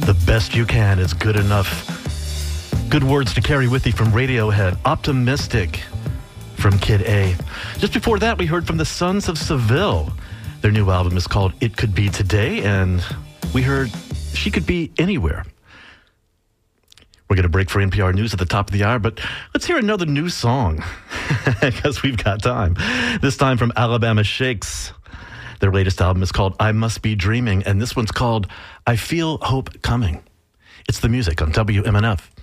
The Best You Can is Good Enough. Good words to carry with you from Radiohead. Optimistic from Kid A. Just before that, we heard from the Sons of Seville. Their new album is called It Could Be Today, and we heard She Could Be Anywhere. We're going to break for NPR News at the top of the hour, but let's hear another new song, because we've got time. This time from Alabama Shakes. Their latest album is called I Must Be Dreaming, and this one's called I Feel Hope Coming. It's the music on WMNF.